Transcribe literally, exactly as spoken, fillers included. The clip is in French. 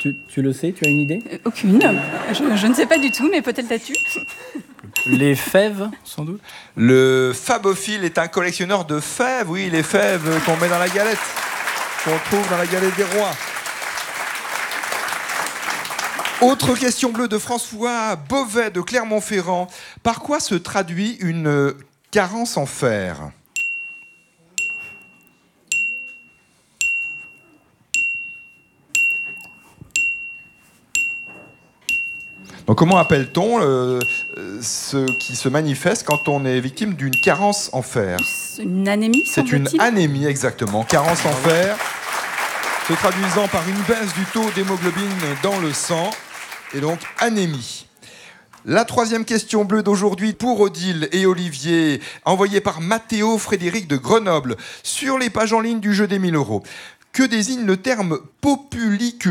Tu, tu le sais, tu as une idée? Euh, Aucune. Je, je ne sais pas du tout, mais peut-être l'as-tu. Les fèves, sans doute. Le fabophile est un collectionneur de fèves, oui, les fèves qu'on met dans la galette, qu'on trouve dans la galette des rois. Autre question bleue de François Beauvais de Clermont-Ferrand. Par quoi se traduit une carence en fer? Donc comment appelle-t-on euh, ce qui se manifeste quand on est victime d'une carence en fer? Une anémie, C'est une semble-t-il. anémie, exactement. Carence en fer, se traduisant par une baisse du taux d'hémoglobine dans le sang, et donc anémie. La troisième question bleue d'aujourd'hui pour Odile et Olivier, envoyée par Mathéo Frédéric de Grenoble, sur les pages en ligne du jeu des mille euros. Que désigne le terme populicule?